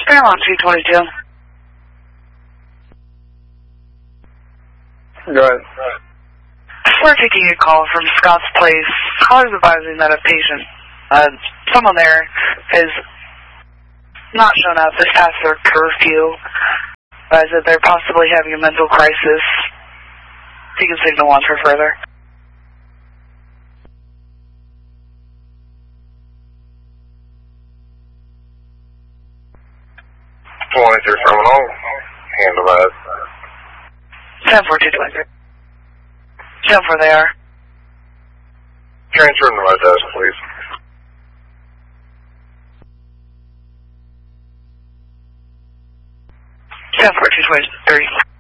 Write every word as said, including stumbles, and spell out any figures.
Fairmont two twenty-two. Go ahead. We're taking a call from Scott's Place. Caller's advising that a patient, uh, someone there is not shown up this past their curfew. Advise that they're possibly having a mental crisis. You can signal on for further. twenty-three criminal. Handle that. ten four two twenty-three. Tell them where they are. Transfer them to my desk, please. ten four two twenty-three.